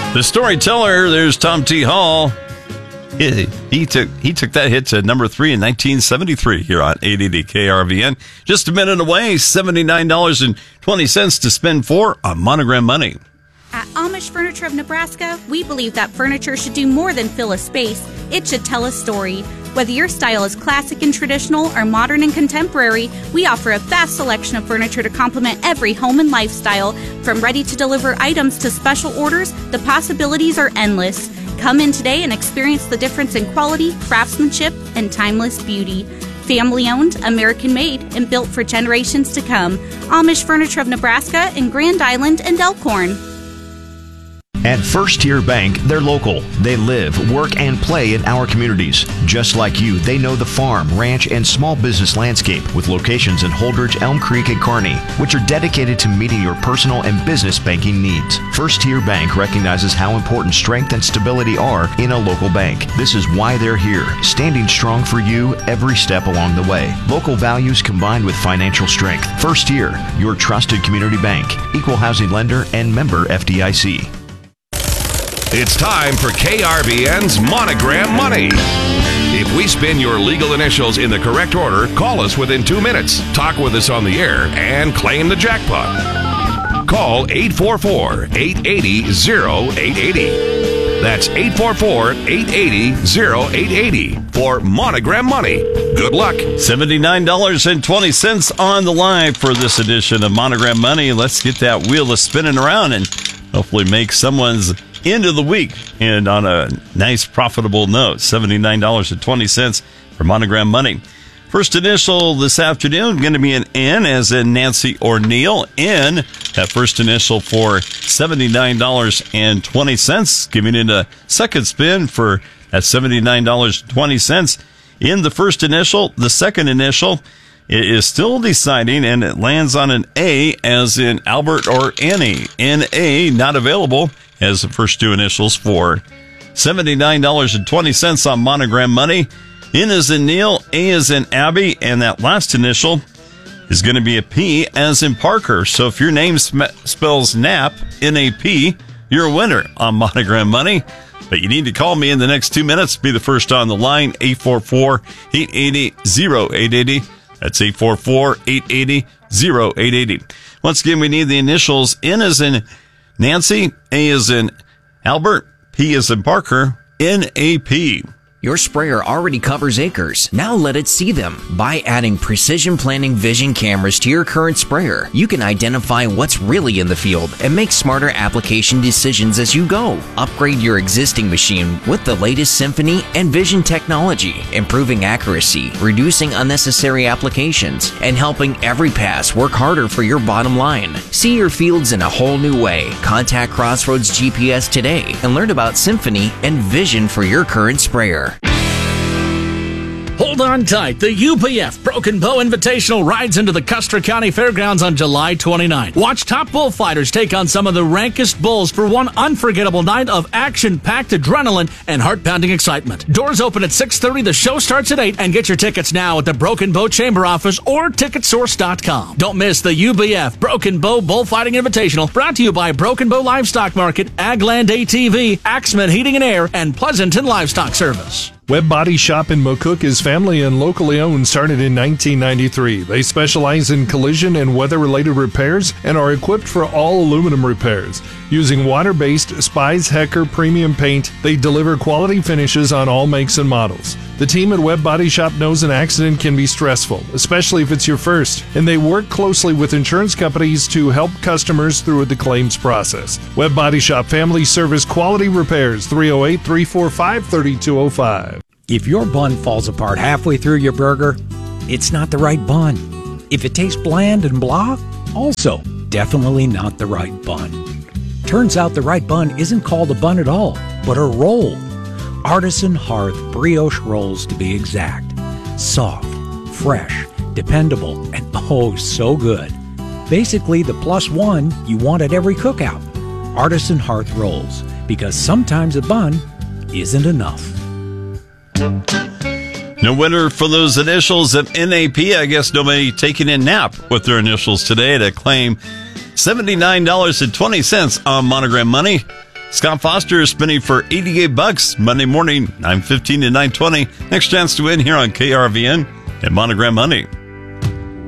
The storyteller, there's Tom T. Hall. He took that hit to number 3 in 1973 here on 880 KRVN. Just a minute away, $79.20 to spend on Monogram Money. At Amish Furniture of Nebraska, we believe that furniture should do more than fill a space. It should tell a story. Whether your style is classic and traditional or modern and contemporary, we offer a vast selection of furniture to complement every home and lifestyle. From ready-to-deliver items to special orders, the possibilities are endless. Come in today and experience the difference in quality, craftsmanship, and timeless beauty. Family-owned, American-made, and built for generations to come. Amish Furniture of Nebraska in Grand Island and Elkhorn. At First Tier Bank, they're local. They live, work, and play in our communities. Just like you, they know the farm, ranch, and small business landscape with locations in Holdridge, Elm Creek, and Kearney, which are dedicated to meeting your personal and business banking needs. First Tier Bank recognizes how important strength and stability are in a local bank. This is why they're here, standing strong for you every step along the way. Local values combined with financial strength. First Tier, your trusted community bank. Equal housing lender and member FDIC. It's time for KRVN's Monogram Money. If we spin your legal initials in the correct order, call us within 2 minutes, talk with us on the air, and claim the jackpot. Call 844-880-0880. That's 844-880-0880 for Monogram Money. Good luck. $79.20 on the line for this edition of Monogram Money. Let's get that wheel spinning around and hopefully make someone's end of the week and on a nice profitable note. $79.20 for Monogram Money. First initial this afternoon going to be an N, as in Nancy or Neil. N, that first initial for $79.20. Giving it a second spin for that $79.20. In the first initial, the second initial, it is still deciding, and it lands on an A, as in Albert or Annie. N-A, not available, as the first two initials for $79.20 on Monogram Money. N is in Neil, A is in Abby, and that last initial is going to be a P, as in Parker. So if your name spells NAP, N-A-P, you're a winner on Monogram Money. But you need to call me in the next 2 minutes. Be the first on the line, 844-880-0880. That's 844-880-0880. Once again, we need the initials. N is in Nancy, A is in Albert, P is in Parker, N-A-P. Your sprayer already covers acres. Now let it see them. By adding Precision Planning Vision cameras to your current sprayer, you can identify what's really in the field and make smarter application decisions as you go. Upgrade your existing machine with the latest Symphony and Vision technology, improving accuracy, reducing unnecessary applications, and helping every pass work harder for your bottom line. See your fields in a whole new way. Contact Crossroads GPS today and learn about Symphony and Vision for your current sprayer. Hold on tight. The UPF Broken Bow Invitational rides into the Custer County Fairgrounds on July 29. Watch top bullfighters take on some of the rankest bulls for one unforgettable night of action-packed adrenaline and heart-pounding excitement. Doors open at 6:30. The show starts at 8. And get your tickets now at the Broken Bow Chamber office or Ticketsource.com. Don't miss the UBF Broken Bow Bullfighting Invitational, brought to you by Broken Bow Livestock Market, Agland ATV, Axman Heating and Air, and Pleasanton Livestock Service. Webb Body Shop in McCook is family and locally owned, started in 1993. They specialize in collision and weather-related repairs and are equipped for all aluminum repairs. Using water-based Spies Hecker premium paint, they deliver quality finishes on all makes and models. The team at Webb Body Shop knows an accident can be stressful, especially if it's your first, and they work closely with insurance companies to help customers through the claims process. Webb Body Shop Family Service Quality Repairs, 308-345-3205. If your bun falls apart halfway through your burger, it's not the right bun. If it tastes bland and blah, also definitely not the right bun. Turns out the right bun isn't called a bun at all, but a roll. Artisan Hearth brioche rolls, to be exact. Soft, fresh, dependable, and oh so good. Basically the plus one you want at every cookout. Artisan Hearth rolls, because sometimes a bun isn't enough. No winner for those initials of NAP. I guess nobody taking a nap with their initials today to claim $79.20 on Monogram Money. Scott Foster is spinning for $88 Monday morning, 9:15 to 9:20. Next chance to win here on KRVN and Monogram Money.